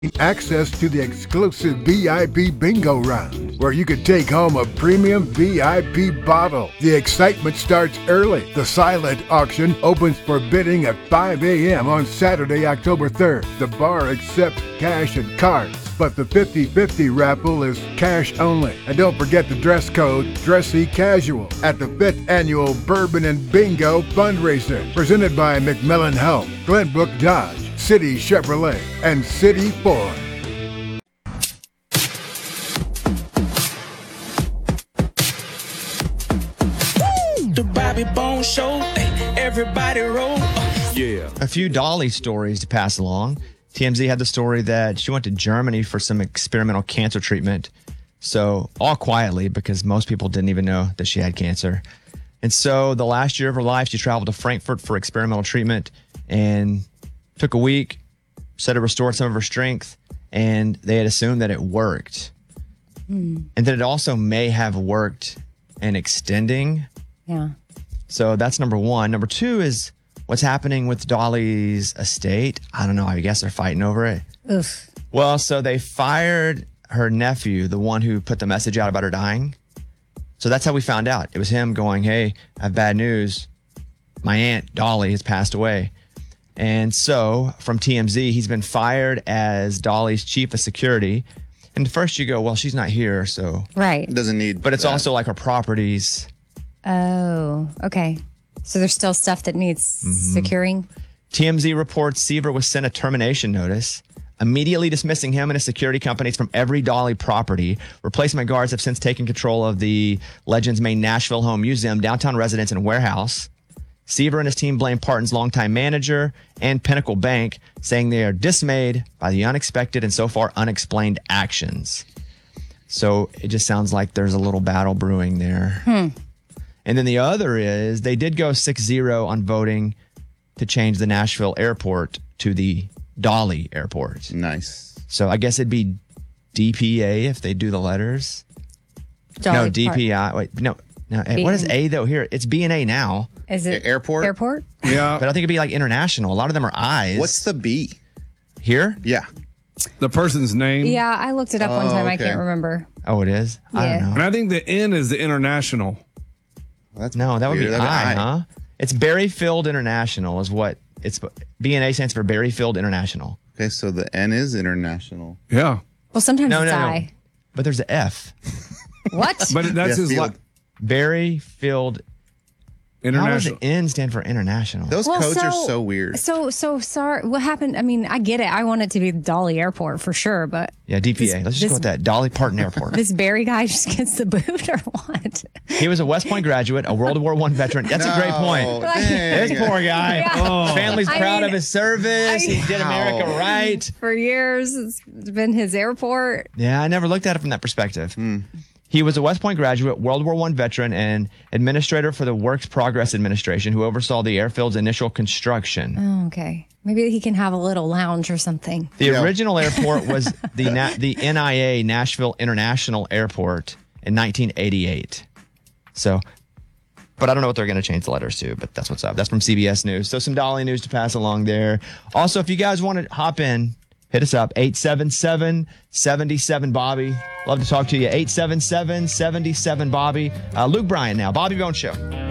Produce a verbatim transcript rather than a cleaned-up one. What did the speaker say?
access to the exclusive V I P bingo round, where you could take home a premium V I P bottle. The excitement starts early. The silent auction opens for bidding at five a.m. on Saturday, October third. The bar accepts cash and cards, but the fifty-fifty raffle is cash only. And don't forget the dress code, dressy casual, at the fifth annual Bourbon and Bingo fundraiser, presented by McMillan Health, Glenbrook Dodge, City Chevrolet, and City Ford. The Bobby Bones Show, everybody roll. Yeah. A few Dolly stories to pass along. T M Z had the story that she went to Germany for some experimental cancer treatment. So, all quietly, because most people didn't even know that she had cancer. And so, the last year of her life, she traveled to Frankfurt for experimental treatment and took a week, said it restored some of her strength, and they had assumed that it worked. Mm. And that it also may have worked in extending. Yeah. So that's number one. Number two is what's happening with Dolly's estate. I don't know. I guess they're fighting over it. Oof. Well, so they fired her nephew, the one who put the message out about her dying. So that's how we found out. It was him going, hey, I have bad news. My aunt Dolly has passed away. And so from T M Z, he's been fired as Dolly's chief of security. And first you go, well, she's not here, so. Right. Doesn't need. But it's that. also like her properties. Oh, okay. So there's still stuff that needs Mm-hmm. securing? T M Z reports Seaver was sent a termination notice, immediately dismissing him and his security companies from every Dolly property. Replacement guards have since taken control of the Legends main Nashville home museum, downtown residence, and warehouse. Seaver and his team blame Parton's longtime manager and Pinnacle Bank, saying they are dismayed by the unexpected and so far unexplained actions. So it just sounds like there's a little battle brewing there. Hmm. And then the other is they did go six zero on voting to change the Nashville airport to the Dolly airport. Nice. So I guess it'd be D P A if they do the letters. Dolly no, D P I. Wait, no. no B- what is A though here? It's B and A now. Is it Airport? Airport? Yeah. But I think it'd be like international. A lot of them are I's. What's the B? Here? Yeah. The person's name. Yeah, I looked it up one Oh, time. I okay. can't remember. Oh, it is? I Yeah. don't know. And I think the N is the international. That's No, that would be weird. I, That'd be huh? It's Berryfield International is what it's B and A stands for Berryfield International. Okay, so the N is international. Yeah. Well, sometimes No, it's no, no. I. But there's a F. What? But that's Yeah, his field. li- Berryfield. How does international. the N stand for international? Those Well, codes are so- so weird. So, so sorry. What happened? I mean, I get it. I want it to be Dolly Airport for sure, but Yeah, D P A. This- Let's just this- go with that. Dolly Parton Airport. this Barry guy just gets the boot or what? He was a West Point graduate, a World War One veteran. That's a great point. No, Like- dang. This poor guy. Yeah. His family's I proud mean, of his service. I- he did America Ow. right. For years, it's been his airport. Yeah, I never looked at it from that perspective. He was a West Point graduate, World War One veteran, and administrator for the Works Progress Administration, who oversaw the airfield's initial construction. Oh, okay. Maybe he can have a little lounge or something. The Yeah. original airport was the Na- the N I A Nashville International Airport in nineteen eighty-eight. So, but I don't know what they're going to change the letters to, but that's what's up. That's from C B S News. So some Dolly news to pass along there. Also, if you guys want to hop in, hit us up, eight seven seven, seven seven, Bobby. Love to talk to you, eight seven seven, seven seven, Bobby. Uh, Luke Bryan now, Bobby Bones Show.